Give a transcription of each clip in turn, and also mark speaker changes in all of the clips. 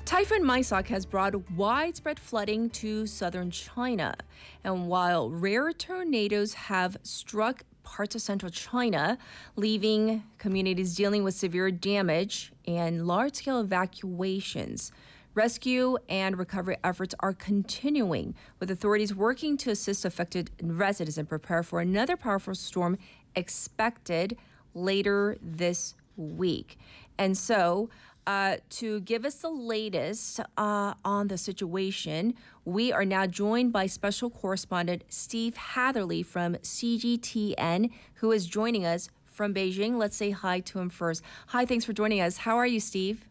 Speaker 1: Typhoon Maisak has brought widespread flooding to southern China. And while rare tornadoes have struck parts of central China, leaving communities dealing with severe damage and large-scale evacuations, rescue and recovery efforts are continuing, with authorities working to assist affected residents and prepare for another powerful storm expected later this week. And so, to give us the latest on the situation, we are now joined by special correspondent Steve Hatherley from CGTN, who is joining us from Beijing. Let's say hi to him first. Hi, thanks for joining us. How are you, Steve?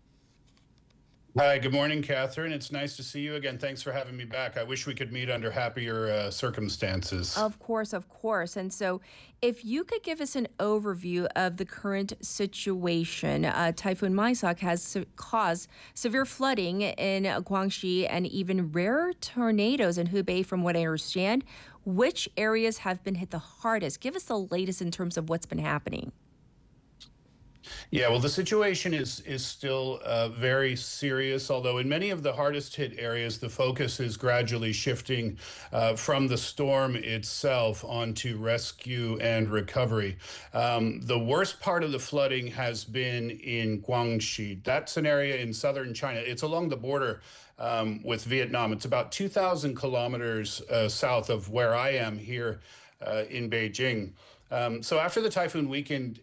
Speaker 2: Hi, good morning, Catherine. It's nice to see you again. Thanks for having me back. I wish we could meet under happier circumstances.
Speaker 1: Of course, of course. And so if you could give us an overview of the current situation. Typhoon Maisak has caused severe flooding in Guangxi and even rare tornadoes in Hubei, from what I understand. Which areas have been hit the hardest? Give us the latest in terms of what's been happening.
Speaker 2: Yeah, well, the situation is still very serious, although in many of the hardest hit areas, the focus is gradually shifting from the storm itself onto rescue and recovery. The worst part of the flooding has been in Guangxi. That's an area in southern China. It's along the border with Vietnam. It's about 2,000 kilometers south of where I am here in Beijing. So after the typhoon weekend,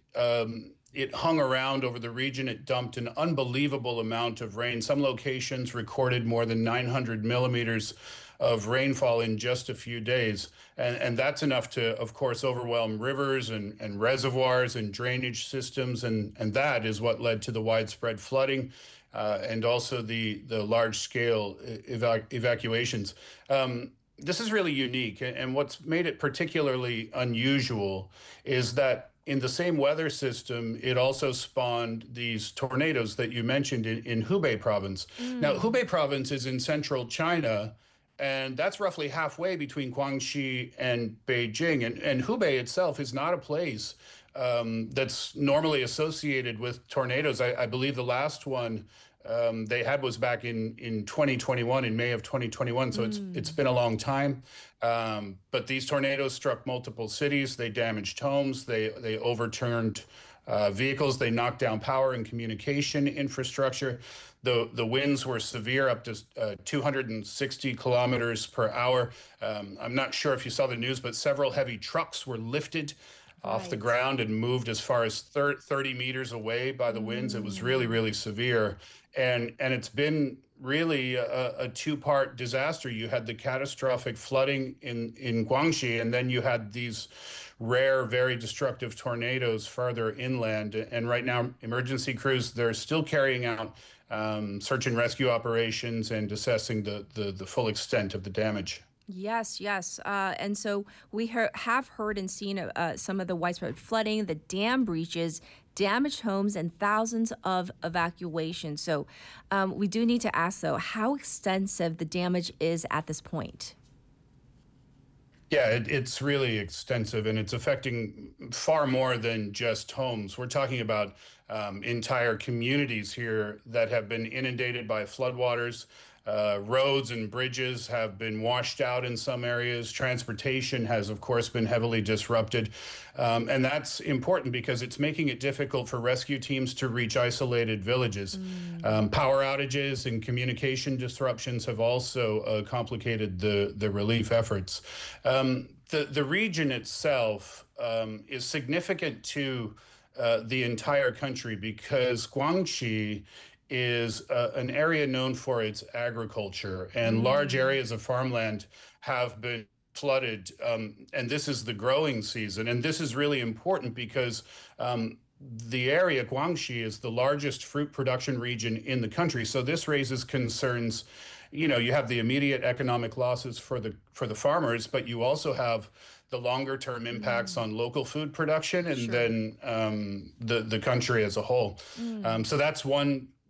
Speaker 2: it hung around over the region. It dumped an unbelievable amount of rain. Some locations recorded more than 900 millimeters of rainfall in just a few days. And that's enough to, of course, overwhelm rivers and reservoirs and drainage systems. And that is what led to the widespread flooding and also the large-scale evacuations. This is really unique. And what's made it particularly unusual is that in the same weather system, it also spawned these tornadoes that you mentioned in Hubei province. Now, Hubei province is in central China, and that's roughly halfway between Guangxi and Beijing. And Hubei itself is not a place that's normally associated with tornadoes. I believe the last one they had was back in 2021, in May of 2021. So it's been a long time. But these tornadoes struck multiple cities. They damaged homes. They overturned vehicles. They knocked down power and communication infrastructure. The winds were severe, up to 260 kilometers per hour. I'm not sure if you saw the news, but several heavy trucks were lifted off the ground and moved as far as 30 meters away by the winds. It was really, really severe. And it's been really a two-part disaster. You had the catastrophic flooding in Guangxi, and then you had these rare, very destructive tornadoes farther inland. And right now, emergency crews, they're still carrying out search and rescue operations and assessing the full extent of the damage.
Speaker 1: Yes, yes. And so we have heard and seen some of the widespread flooding, the dam breaches, damaged homes, and thousands of evacuations. So we do need to ask, though, how extensive the damage is at this point.
Speaker 2: Yeah, it's really extensive, and it's affecting far more than just homes. We're talking about entire communities here that have been inundated by floodwaters. Roads and bridges have been washed out in some areas. Transportation has, of course, been heavily disrupted. And that's important because it's making it difficult for rescue teams to reach isolated villages. Power outages and communication disruptions have also complicated the relief efforts. The region itself is significant to the entire country because Guangxi is an area known for its agriculture, and large areas of farmland have been flooded. And this is the growing season. And this is really important because the area, Guangxi, is the largest fruit production region in the country. So this raises concerns. You know, you have the immediate economic losses for the farmers, but you also have the longer term impacts on local food production and then the country as a whole. So that's one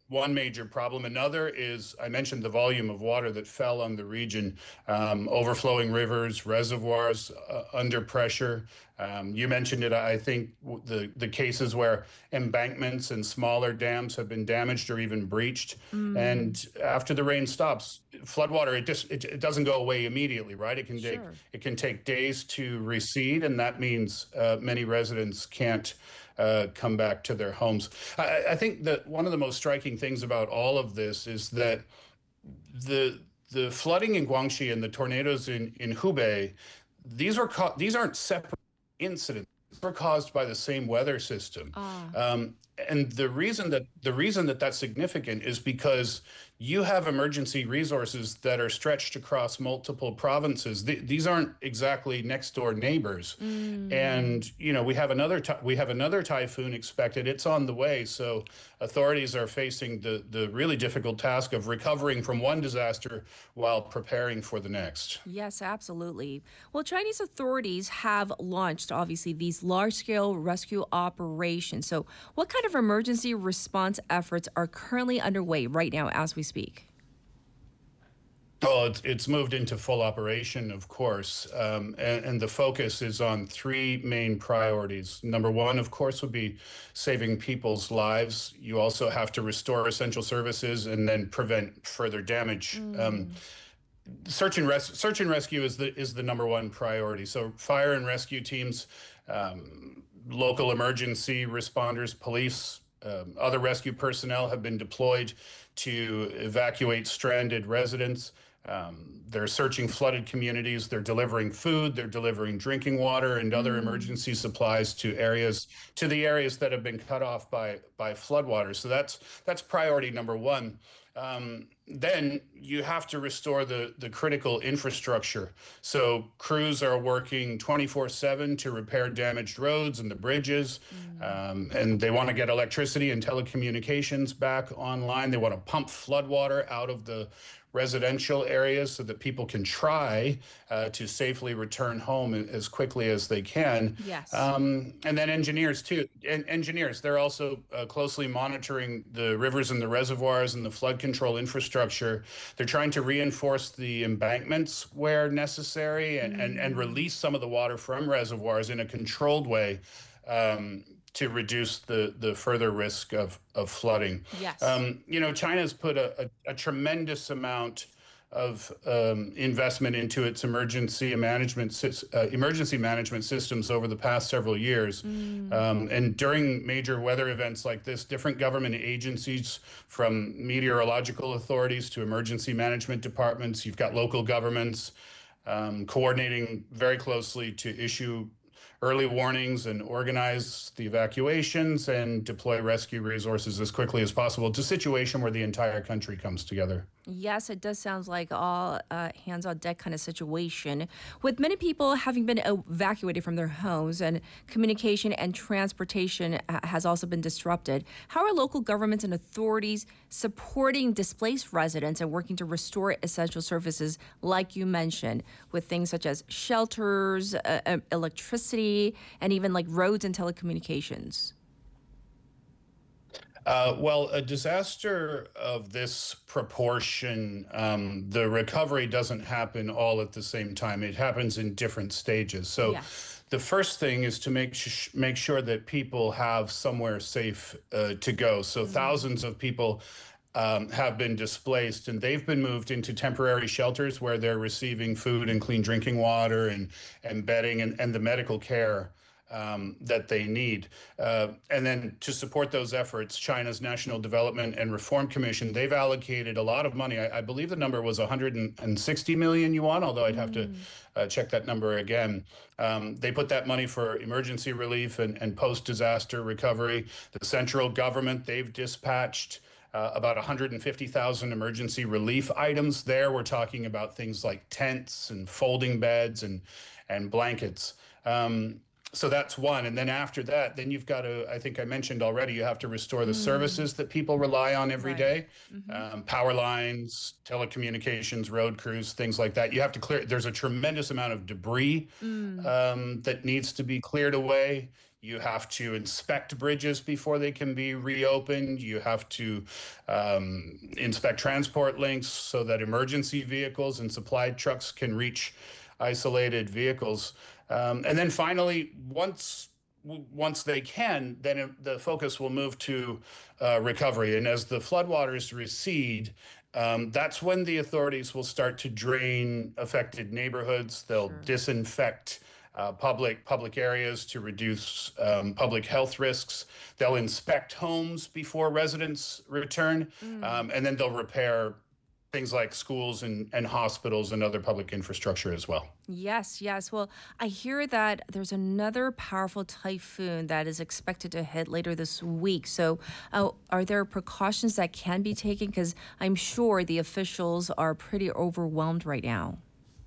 Speaker 2: one major problem. Another is, I mentioned the volume of water that fell on the region, overflowing rivers, reservoirs under pressure. You mentioned it, I think, the cases where embankments and smaller dams have been damaged or even breached.
Speaker 1: Mm,
Speaker 2: And after the rain stops, floodwater, it doesn't go away immediately, right?
Speaker 1: sure.
Speaker 2: It can take days to recede, and that means many residents can't come back to their homes. I think that one of the most striking things about all of this is that the the flooding in Guangxi and the tornadoes in Hubei, these aren't separate incidents. They're caused by the same weather system.
Speaker 1: Ah,
Speaker 2: And the reason that that's significant is because you have emergency resources that are stretched across multiple provinces. These aren't exactly next door neighbors.
Speaker 1: mm.
Speaker 2: And we have another typhoon expected. It's on the way. So authorities are facing the really difficult task of recovering from one disaster while preparing for the next.
Speaker 1: Yes, absolutely. Well, Chinese authorities have launched, obviously, these large scale rescue operations. So, what kind of emergency response efforts are currently underway right now as we speak?
Speaker 2: Well, it's moved into full operation, of course, and the focus is on three main priorities. Number one, of course, would be saving people's lives. You also have to restore essential services and then prevent further damage.
Speaker 1: Mm,
Speaker 2: Search and rescue is the number one priority. So fire and rescue teams, local emergency responders, police, other rescue personnel have been deployed to evacuate stranded residents. They're searching flooded communities. They're delivering food. They're delivering drinking water and other
Speaker 1: mm.
Speaker 2: emergency supplies to the areas that have been cut off by floodwaters. So that's priority number one. Then you have to restore the critical infrastructure. So crews are working 24/7 to repair damaged roads and the bridges,
Speaker 1: Mm.
Speaker 2: and they want to get electricity and telecommunications back online. They want to pump floodwater out of the residential areas so that people can try to safely return home as quickly as they can.
Speaker 1: Yes.
Speaker 2: And then engineers too. Engineers, they're also closely monitoring the rivers and the reservoirs and the flood control infrastructure. They're trying to reinforce the embankments where necessary and
Speaker 1: Mm.
Speaker 2: release some of the water from reservoirs in a controlled way. To reduce the further risk of flooding.
Speaker 1: Yes.
Speaker 2: China's put a tremendous amount of investment into its emergency management systems over the past several years.
Speaker 1: Mm.
Speaker 2: And during major weather events like this, different government agencies, from meteorological authorities to emergency management departments, you've got local governments coordinating very closely to issue early warnings and organize the evacuations and deploy rescue resources as quickly as possible. It's a situation where the entire country comes together.
Speaker 1: Yes, it does sound like all hands on deck kind of situation. With many people having been evacuated from their homes and communication and transportation has also been disrupted, how are local governments and authorities supporting displaced residents and working to restore essential services, like you mentioned, with things such as shelters, electricity, and even like roads and telecommunications?
Speaker 2: Well, a disaster of this proportion, the recovery doesn't happen all at the same time. It happens in different stages. So,
Speaker 1: Yes.
Speaker 2: the first thing is to make sure that people have somewhere safe to go. So,
Speaker 1: Mm.
Speaker 2: thousands of people have been displaced, and they've been moved into temporary shelters where they're receiving food and clean drinking water and bedding and the medical care that they need. And then to support those efforts, China's National Development and Reform Commission, they've allocated a lot of money. I believe the number was 160 million yuan, although I'd have to
Speaker 1: Mm.
Speaker 2: check that number again. They put that money for emergency relief and post-disaster recovery. The central government, they've dispatched about 150,000 emergency relief items there. We're talking about things like tents and folding beds and blankets. So that's one. And then after that, then you've got to, I think I mentioned already, you have to restore the
Speaker 1: Mm.
Speaker 2: services that people rely on every
Speaker 1: Right.
Speaker 2: day.
Speaker 1: Hmm.
Speaker 2: Power lines, telecommunications, road crews, things like that. You have to clear, there's a tremendous amount of debris
Speaker 1: Mm.
Speaker 2: that needs to be cleared away. You have to inspect bridges before they can be reopened. You have to inspect transport links so that emergency vehicles and supply trucks can reach isolated vehicles. And then finally, once they can, then the focus will move to recovery. And as the floodwaters recede, that's when the authorities will start to drain affected neighborhoods. They'll disinfect public areas to reduce public health risks. They'll inspect homes before residents return, and then they'll repair things like schools and hospitals and other public infrastructure as well.
Speaker 1: Yes, yes. Well, I hear that there's another powerful typhoon that is expected to hit later this week. So, are there precautions that can be taken? Because I'm sure the officials are pretty overwhelmed right now.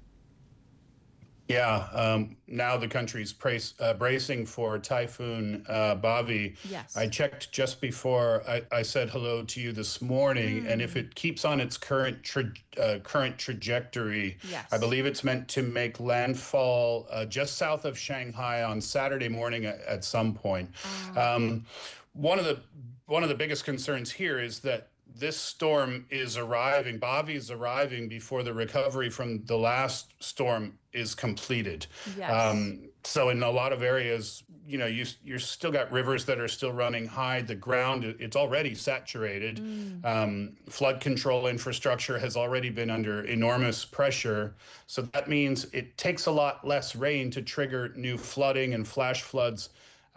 Speaker 2: Yeah, now the country's bracing for Typhoon Bavi.
Speaker 1: Yes.
Speaker 2: I checked just before I said hello to you this morning, and if it keeps on its current trajectory,
Speaker 1: Yes.
Speaker 2: I believe it's meant to make landfall just south of Shanghai on Saturday morning at some point. One of the biggest concerns here is that this storm is arriving, Bavi is arriving before the recovery from the last storm is completed.
Speaker 1: Yes.
Speaker 2: So in a lot of areas, you're still got rivers that are still running high. The ground, it's already saturated. Flood control infrastructure has already been under enormous pressure. So that means it takes a lot less rain to trigger new flooding and flash floods.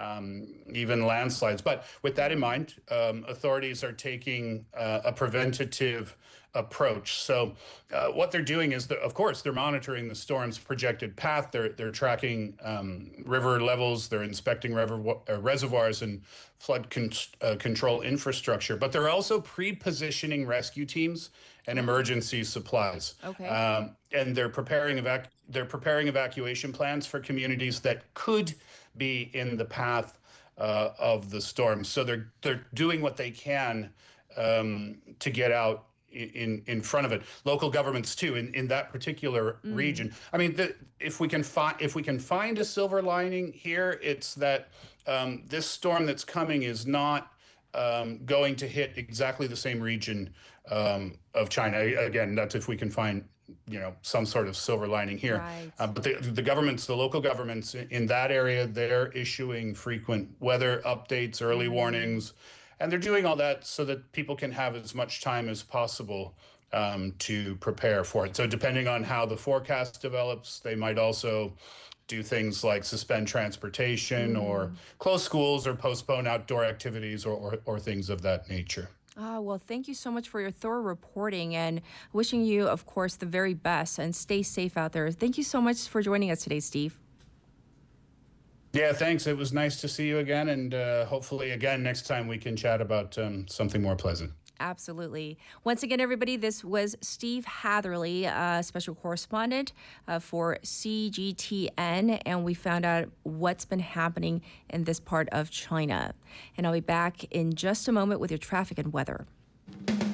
Speaker 2: Even landslides. But with that in mind, authorities are taking a preventative approach. So what they're doing is, of course, they're monitoring the storm's projected path. They're tracking river levels. They're inspecting reservoirs and flood control infrastructure. But they're also pre-positioning rescue teams and emergency supplies.
Speaker 1: Okay.
Speaker 2: And they're preparing evacuation plans for communities that could be in the path of the storm. So they're doing what they can to get out in front of it. Local governments too in that particular region. I mean, if we can find a silver lining here, it's that this storm that's coming is not going to hit exactly the same region of China. Again, that's if we can find some sort of silver lining here.
Speaker 1: Right.
Speaker 2: But the local governments in that area, they're issuing frequent weather updates, early warnings, and they're doing all that so that people can have as much time as possible to prepare for it. So depending on how the forecast develops, they might also do things like suspend transportation or close schools or postpone outdoor activities or things of that nature.
Speaker 1: Well, thank you so much for your thorough reporting and wishing you, of course, the very best and stay safe out there. Thank you so much for joining us today, Steve.
Speaker 2: Yeah, thanks. It was nice to see you again. And hopefully, again, next time we can chat about something more pleasant.
Speaker 1: Absolutely. Once again, everybody, this was Steve Hatherley, special correspondent for CGTN, and we found out what's been happening in this part of China. And I'll be back in just a moment with your traffic and weather.